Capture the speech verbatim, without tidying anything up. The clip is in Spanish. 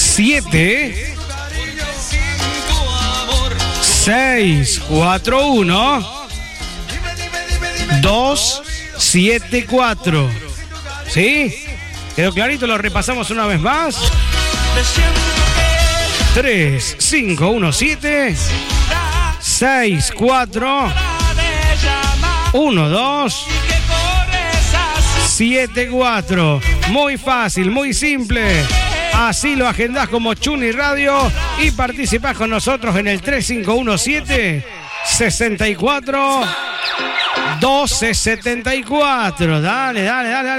siete seis cuatro uno dos siete cuatro. ¿Sí? ¿Quedó clarito? Lo repasamos una vez más. tres cinco uno siete seis cuatro uno dos siete cuatro. Muy fácil, muy simple. Así lo agendás como Chuni Radio y participás con nosotros en el tres cinco uno siete sesenta y cuatro doce setenta y cuatro. Dale, dale, dale, dale.